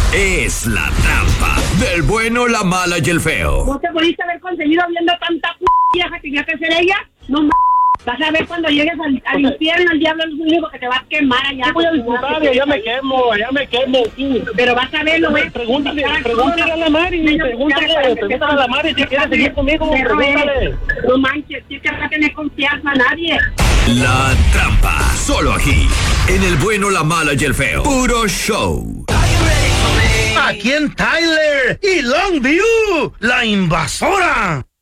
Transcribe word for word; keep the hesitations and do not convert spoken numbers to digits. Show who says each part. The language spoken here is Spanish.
Speaker 1: es La Trampa, del bueno, la mala y el feo.
Speaker 2: ¿No te pudiste haber conseguido viendo tanta p*** vieja que tenía que ser ella? No m***. Vas a ver cuando llegues al, al infierno, el diablo es el único que te va a quemar allá.
Speaker 3: Yo voy a disfrutar y allá me quemo, allá me quemo. Sí.
Speaker 2: Pero vas a ver, lo voy a...
Speaker 3: Pregúntale, pregúntale a la Mari, pregúntale, pregúntale a la Mari si quiere seguir conmigo, pregúntale.
Speaker 2: No manches, si es que no va a tener confianza a nadie.
Speaker 1: La Trampa, solo aquí, en el bueno, la mala y el feo. Puro show.
Speaker 4: Aquí en Tyler y Longview, la invasora.